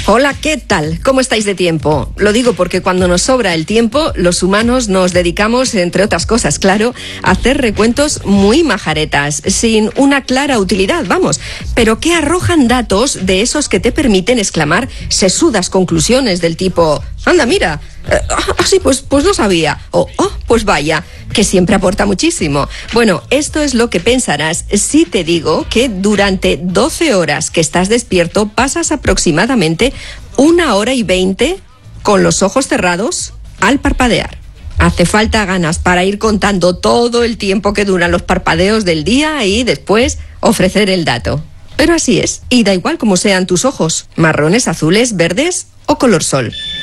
Hola, ¿qué tal? ¿Cómo estáis de tiempo? Lo digo porque cuando nos sobra el tiempo, los humanos nos dedicamos, entre otras cosas, claro, a hacer recuentos muy majaretas, sin una clara utilidad, vamos, pero que arrojan datos de esos que te permiten exclamar sesudas conclusiones del tipo, anda, mira, sí, pues no sabía, o, pues vaya, que siempre aporta muchísimo. Bueno, esto es lo que pensarás si te digo que durante 12 horas que estás despierto pasas aproximadamente 1 hora y 20 con los ojos cerrados al parpadear. Hace falta ganas para ir contando todo el tiempo que duran los parpadeos del día y después ofrecer el dato. Pero así es, y da igual cómo sean tus ojos, marrones, azules, verdes o color sol.